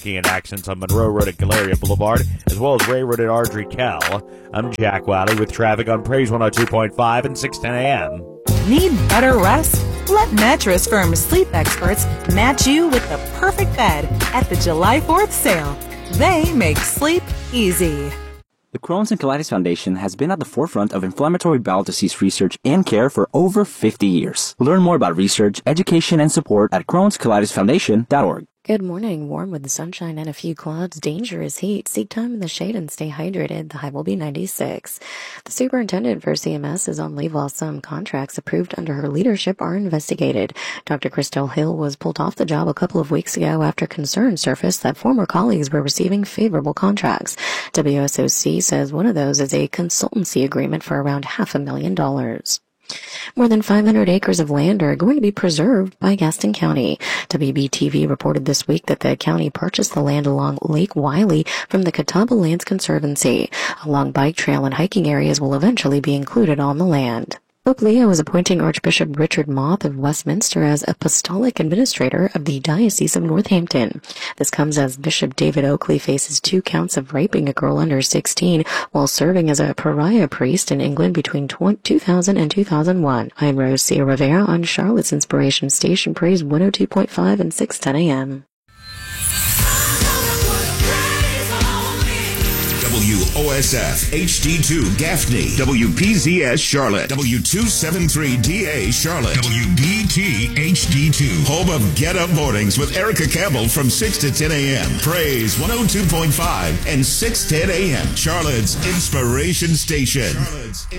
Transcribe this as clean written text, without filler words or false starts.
and accents on Monroe Road and Galeria Boulevard, as well as Ray Road and Ardrey Kell. I'm Jack Wiley with traffic on Praise 102.5 and 610 a.m. Need better rest? Let Mattress Firm sleep experts match you with the perfect bed at the July 4th sale. They make sleep easy. The Crohn's and Colitis Foundation has been at the forefront of inflammatory bowel disease research and care for over 50 years. Learn more about research, education, and support at Crohn'sColitisFoundation.org. Good morning. Warm with the sunshine and a few clouds. Dangerous heat. Seek time in the shade and stay hydrated. The high will be 96. The superintendent for CMS is on leave while some contracts approved under her leadership are investigated. Dr. Christelle Hill was pulled off the job a couple of weeks ago after concerns surfaced that former colleagues were receiving favorable contracts. WSOC says one of those is a consultancy agreement for around $500,000. More than 500 acres of land are going to be preserved by Gaston County. WBTV reported this week that the county purchased the land along Lake Wylie from the Catawba Lands Conservancy. A long bike trail and hiking areas will eventually be included on the land. Pope Leo is appointing Archbishop Richard Moth of Westminster as Apostolic Administrator of the Diocese of Northampton. This comes as Bishop David Oakley faces 2 counts of raping a girl under 16 while serving as a pariah priest in England between 2000 and 2001. I'm Rose C. Rivera on Charlotte's Inspiration Station, Praise 102.5 and 610 a.m. WOSF HD2 Gaffney, WPZS Charlotte, W273DA Charlotte, WBT HD2, home of Get Up Mornings with Erica Campbell from 6 to 10 a.m. Praise 102.5 and 610 a.m. Charlotte's Inspiration Station.